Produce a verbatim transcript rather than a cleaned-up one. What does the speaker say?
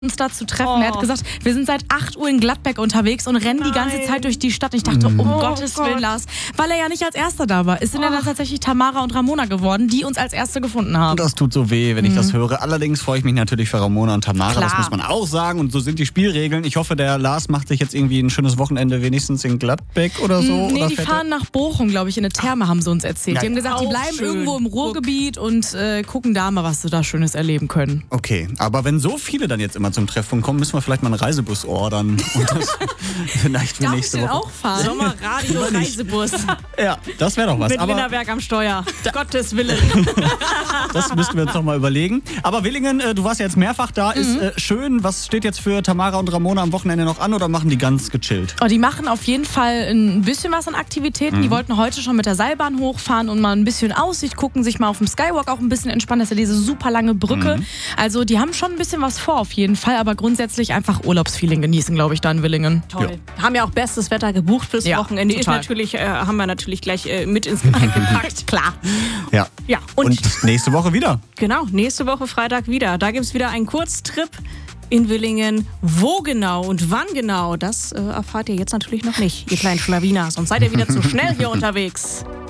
uns da zu treffen. Oh. Er hat gesagt, wir sind seit acht Uhr in Gladbeck unterwegs und rennen Nein. die ganze Zeit durch die Stadt. Und ich dachte, um oh, Gottes Willen, Gott. Lars, weil er ja nicht als Erster da war. Es sind oh. ja dann tatsächlich Tamara und Ramona geworden, die uns als Erste gefunden haben. Das tut so weh, wenn ich mhm. das höre. Allerdings freue ich mich natürlich für Ramona und Tamara, Klar. das muss man auch sagen. Und so sind die Spielregeln. Ich hoffe, der Lars macht sich jetzt irgendwie ein schönes Wochenende wenigstens in Gladbeck oder so. Nee, oder die fahren nach Bochum, glaube ich, in eine Therme, haben sie uns erzählt. Ja, die haben gesagt, die bleiben schön. irgendwo im Ruhrgebiet und äh, gucken da mal, was sie da Schönes erleben können. Okay, aber wenn so viele dann jetzt immer zum Treffpunkt kommen, müssen wir vielleicht mal einen Reisebus ordern. Und das vielleicht für Darf nächste ich den Woche auch fahren? Sommerradio-Reisebus. Ja, das wäre doch was. Mit aber Winterberg am Steuer. Gottes Willen. Das müssten wir uns noch mal überlegen. Aber Willingen, äh, du warst ja jetzt mehrfach da. Mhm. Ist äh, schön. Was steht jetzt für Tamara und Ramona am Wochenende noch an oder machen die ganz gechillt? Oh, die machen auf jeden Fall ein bisschen was an Aktivitäten. Mhm. Die wollten heute schon mit der Seilbahn hochfahren und mal ein bisschen Aussicht gucken, sich mal auf dem Skywalk auch ein bisschen entspannen. Das ist ja diese super lange Brücke. Mhm. Also die haben schon ein bisschen was vor auf jeden Fall, aber grundsätzlich einfach Urlaubsfeeling genießen, glaube ich, da in Willingen. Toll. Ja. Haben ja auch bestes Wetter gebucht fürs ja, Wochenende. Ist natürlich, äh, haben wir natürlich gleich äh, mit ins Gepäck gepackt. Klar. Ja. ja. Und, und nächste Woche wieder. Genau, nächste Woche Freitag wieder. Da gibt es wieder einen Kurztrip in Willingen. Wo genau und wann genau, das äh, erfahrt ihr jetzt natürlich noch nicht, ihr kleinen Schlawiner. Sonst seid ihr wieder zu schnell hier unterwegs.